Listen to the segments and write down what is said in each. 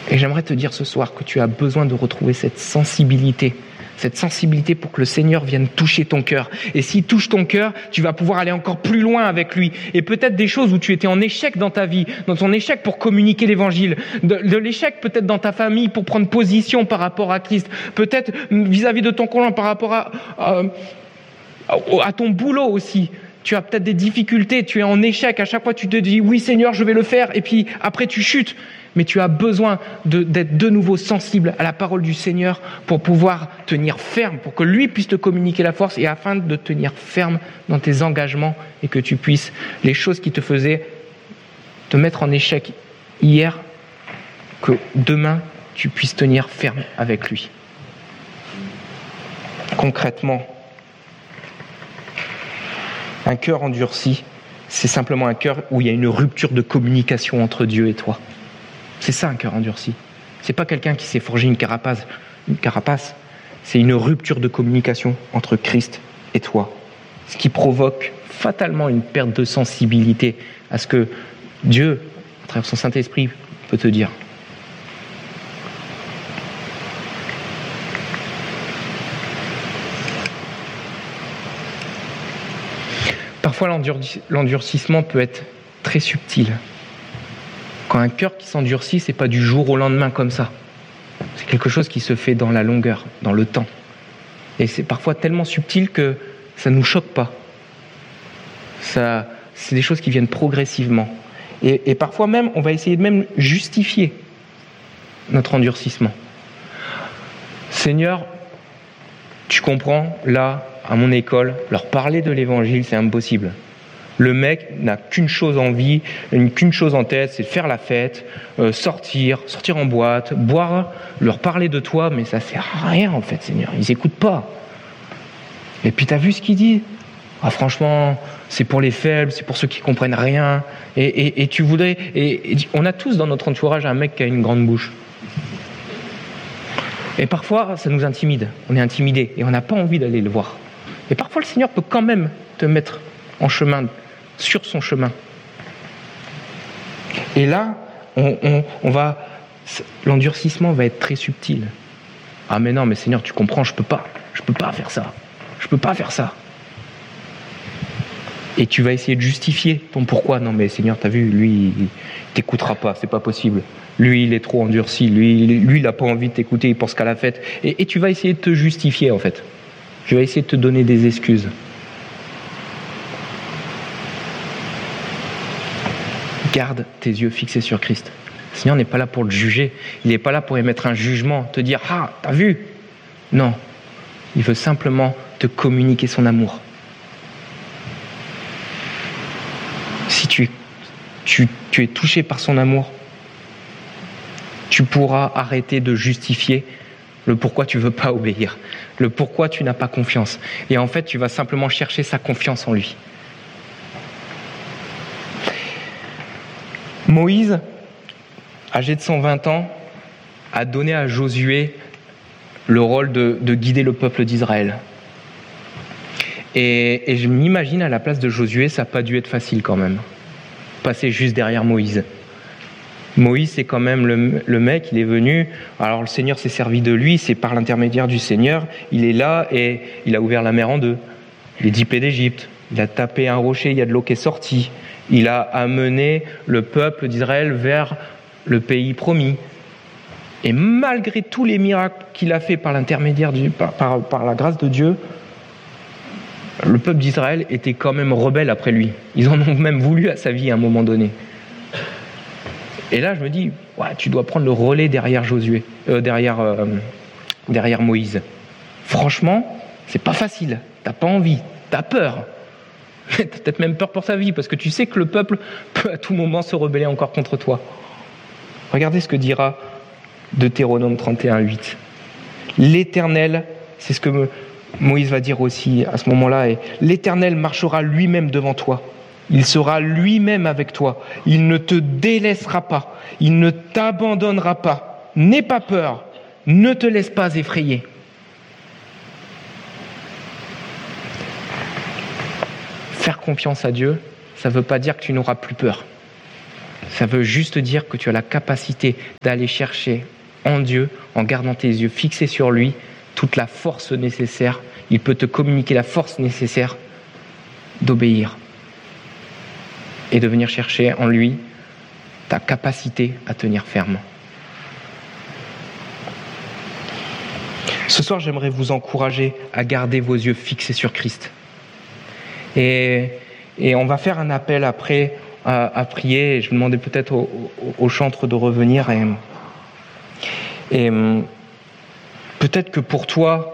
Et j'aimerais te dire ce soir que tu as besoin de retrouver cette sensibilité pour que le Seigneur vienne toucher ton cœur. Et s'il touche ton cœur, tu vas pouvoir aller encore plus loin avec lui. Et peut-être des choses où tu étais en échec dans ta vie, dans ton échec pour communiquer l'évangile, de l'échec peut-être dans ta famille pour prendre position par rapport à Christ, peut-être vis-à-vis de ton conjoint par rapport à ton boulot aussi. Tu as peut-être des difficultés, tu es en échec, à chaque fois tu te dis « Oui Seigneur, je vais le faire » et puis après tu chutes. Mais tu as besoin d'être de nouveau sensible à la parole du Seigneur pour pouvoir tenir ferme, pour que lui puisse te communiquer la force et afin de tenir ferme dans tes engagements et que tu puisses, les choses qui te faisaient te mettre en échec hier, que demain tu puisses tenir ferme avec lui. Concrètement, un cœur endurci, c'est simplement un cœur où il y a une rupture de communication entre Dieu et toi. C'est ça un cœur endurci. C'est pas quelqu'un qui s'est forgé une carapace. C'est une rupture de communication entre Christ et toi. Ce qui provoque fatalement une perte de sensibilité à ce que Dieu, à travers son Saint-Esprit, peut te dire. Parfois, l'endurcissement peut être très subtil. Quand un cœur qui s'endurcit, c'est pas du jour au lendemain comme ça. C'est quelque chose qui se fait dans la longueur, dans le temps. Et c'est parfois tellement subtil que ça nous choque pas. C'est des choses qui viennent progressivement. Et parfois même, on va essayer de même justifier notre endurcissement. Seigneur, tu comprends, là, à mon école, leur parler de l'évangile, c'est impossible. Le mec n'a qu'une chose en vie, qu'une chose en tête, c'est de faire la fête, sortir en boîte, boire, leur parler de toi, mais ça sert à rien en fait, Seigneur. Ils n'écoutent pas. Et puis t'as vu ce qu'il dit ? Franchement, c'est pour les faibles, c'est pour ceux qui comprennent rien. Et tu voudrais. Et on a tous dans notre entourage un mec qui a une grande bouche. Et parfois, ça nous intimide. On est intimidé et on n'a pas envie d'aller le voir. Et parfois, le Seigneur peut quand même te mettre en chemin, sur son chemin. Et là, l'endurcissement va être très subtil. Ah mais non, mais Seigneur, tu comprends, je peux pas faire ça. Et tu vas essayer de justifier ton pourquoi. Non mais Seigneur, t'as vu, lui, il t'écoutera pas, c'est pas possible. Lui, il est trop endurci, lui, il a pas envie de t'écouter, il pense qu'à la fête. Et tu vas essayer de te justifier en fait. Tu vas essayer de te donner des excuses. Garde tes yeux fixés sur Christ. Le Seigneur n'est pas là pour le juger. Il n'est pas là pour émettre un jugement, te dire « Ah, t'as vu ?» Non. Il veut simplement te communiquer son amour. Si tu es touché par son amour, tu pourras arrêter de justifier le pourquoi tu ne veux pas obéir, le pourquoi tu n'as pas confiance. Et en fait, tu vas simplement chercher sa confiance en lui. Moïse, âgé de 120 ans, a donné à Josué le rôle de guider le peuple d'Israël. Et je m'imagine à la place de Josué, ça n'a pas dû être facile quand même. Passer juste derrière Moïse. Moïse, c'est quand même le mec, il est venu, alors le Seigneur s'est servi de lui, c'est par l'intermédiaire du Seigneur, il est là et il a ouvert la mer en deux. Les 10 plaies d'Égypte, il a tapé un rocher, il y a de l'eau qui est sortie. Il a amené le peuple d'Israël vers le pays promis. Et malgré tous les miracles qu'il a fait par l'intermédiaire par la grâce de Dieu, le peuple d'Israël était quand même rebelle après lui. Ils en ont même voulu à sa vie à un moment donné. Et là, je me dis, ouais, tu dois prendre le relais derrière Josué, derrière Moïse. Franchement, c'est pas facile. T'as pas envie, t'as peur. T'as peut-être même peur pour ta vie, parce que tu sais que le peuple peut à tout moment se rebeller encore contre toi. Regardez ce que dira Deutéronome 31:8. L'Éternel, c'est ce que Moïse va dire aussi à ce moment-là, et l'Éternel marchera lui-même devant toi. Il sera lui-même avec toi. Il ne te délaissera pas. Il ne t'abandonnera pas. N'aie pas peur. Ne te laisse pas effrayer. Faire confiance à Dieu, ça ne veut pas dire que tu n'auras plus peur. Ça veut juste dire que tu as la capacité d'aller chercher en Dieu, en gardant tes yeux fixés sur lui, toute la force nécessaire. Il peut te communiquer la force nécessaire d'obéir et de venir chercher en lui ta capacité à tenir ferme. Ce soir, j'aimerais vous encourager à garder vos yeux fixés sur Christ. Et on va faire un appel après à prier. Et je demandais peut-être au chantre de revenir. Et peut-être que pour toi,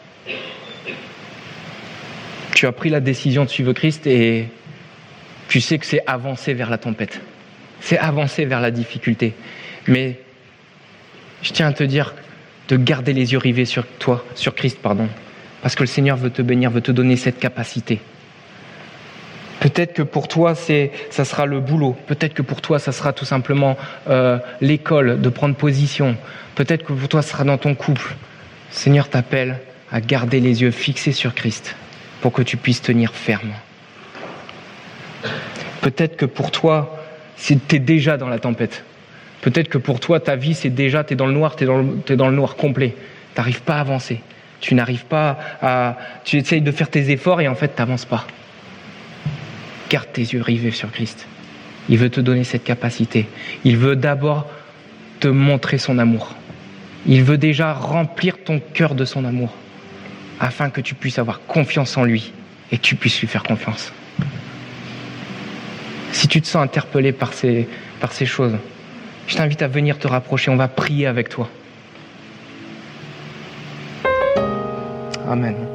tu as pris la décision de suivre Christ et tu sais que c'est avancer vers la tempête. C'est avancer vers la difficulté. Mais je tiens à te dire de garder les yeux rivés sur toi, sur Christ, parce que le Seigneur veut te bénir, veut te donner cette capacité. Peut-être que pour toi, ça sera le boulot. Peut-être que pour toi, ça sera tout simplement l'école, de prendre position. Peut-être que pour toi, ça sera dans ton couple. Le Seigneur t'appelle à garder les yeux fixés sur Christ pour que tu puisses tenir ferme. Peut-être que pour toi, tu es déjà dans la tempête. Peut-être que pour toi, ta vie, c'est déjà, tu es dans le noir, tu es dans le noir complet. Tu n'arrives pas à avancer. Tu n'arrives pas à... Tu essayes de faire tes efforts et en fait, tu n'avances pas. Garde tes yeux rivés sur Christ. Il veut te donner cette capacité. Il veut d'abord te montrer son amour. Il veut déjà remplir ton cœur de son amour afin que tu puisses avoir confiance en lui et que tu puisses lui faire confiance. Si tu te sens interpellé par ces choses, je t'invite à venir te rapprocher. On va prier avec toi. Amen.